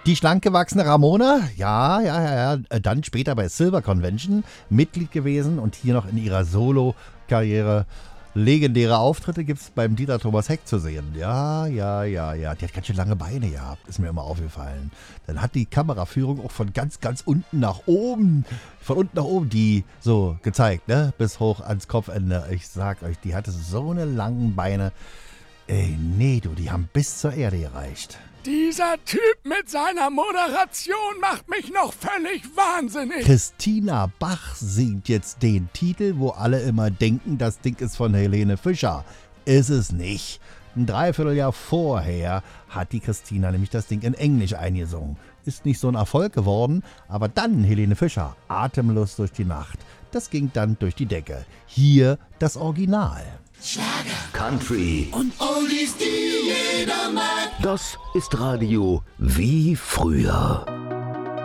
Die schlank gewachsene Ramona, ja, dann später bei Silver Convention Mitglied gewesen und hier noch in ihrer Solo-Karriere legendäre Auftritte gibt es beim Dieter Thomas Heck zu sehen. Ja. Die hat ganz schön lange Beine gehabt, ist mir immer aufgefallen. Dann hat die Kameraführung auch von ganz unten nach oben, die so gezeigt, ne? Bis hoch ans Kopfende. Ich sag euch, die hatte so eine langen Beine. Ey, nee, die haben bis zur Erde gereicht. Dieser Typ mit seiner Moderation macht mich noch völlig wahnsinnig. Christina Bach singt jetzt den Titel, wo alle immer denken, das Ding ist von Helene Fischer. Ist es nicht. Ein Dreivierteljahr vorher hat die Christina nämlich das Ding in Englisch eingesungen. Ist nicht so ein Erfolg geworden, aber dann Helene Fischer, Atemlos durch die Nacht. Das ging dann durch die Decke. Hier das Original. Schlager, Country und Oldies, die jeder mag. Das ist Radio wie früher.